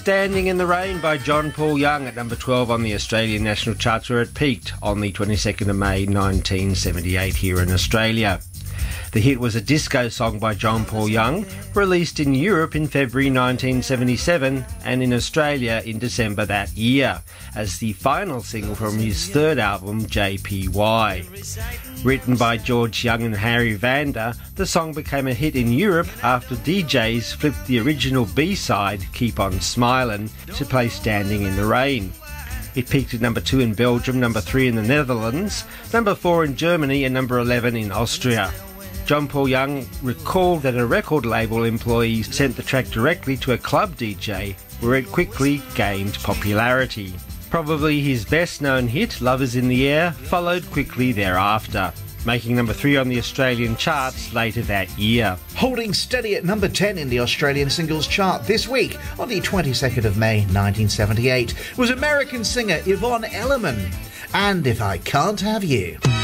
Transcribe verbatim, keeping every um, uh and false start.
Standing in the Rain by John Paul Young at number twelve on the Australian national charts, where it peaked on the twenty-second of May nineteen seventy-eight here in Australia. The hit was a disco song by John Paul Young, released in Europe in February nineteen seventy-seven and in Australia in December that year, as the final single from his third album, J P Y. Written by George Young and Harry Vanda, the song became a hit in Europe after D Js flipped the original B-side, Keep On Smilin', to play Standing in the Rain. It peaked at number two in Belgium, number three in the Netherlands, number four in Germany and number eleven in Austria. John Paul Young recalled that a record label employee sent the track directly to a club D J, where it quickly gained popularity. Probably his best-known hit, Love Is in the Air, followed quickly thereafter, making number three on the Australian charts later that year. Holding steady at number ten in the Australian singles chart this week, on the twenty-second of May nineteen seventy-eight, was American singer Yvonne Elliman, and If I Can't Have You.